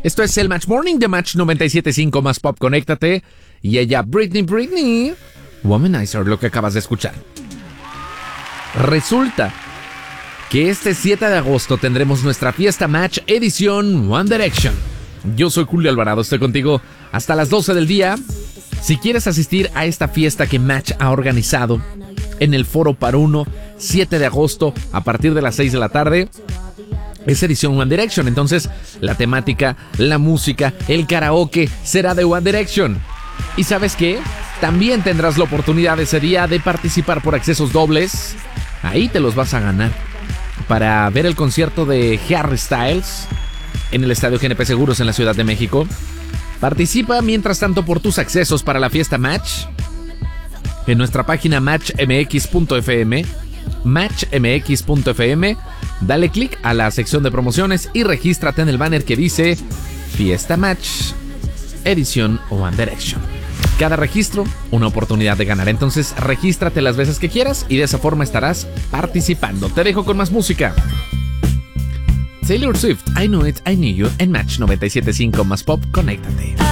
Esto es el Match Morning de Match 97.5 más Pop, conéctate. Y ella, Britney, Womanizer, lo que acabas de escuchar. Resulta que este 7 de agosto tendremos nuestra fiesta Match edición One Direction. Yo soy Julio Alvarado, estoy contigo hasta las 12 del día. Si quieres asistir a esta fiesta que Match ha organizado en el Foro Par Uno, 7 de agosto, a partir de las 6 de la tarde, es edición One Direction. Entonces, la temática, la música, el karaoke será de One Direction. ¿Y sabes qué? También tendrás la oportunidad ese día de participar por accesos dobles. Ahí te los vas a ganar para ver el concierto de Harry Styles en el Estadio GNP Seguros en la Ciudad de México. Participa mientras tanto por tus accesos para la fiesta Match en nuestra página matchmx.fm. matchmx.fm. Dale clic a la sección de promociones y regístrate en el banner que dice Fiesta Match edición One Direction. Cada registro, una oportunidad de ganar. Entonces regístrate las veces que quieras y de esa forma estarás participando. Te dejo con más música. Taylor Swift, I Know It, I Knew You en Match 97.5 más Pop, conéctate.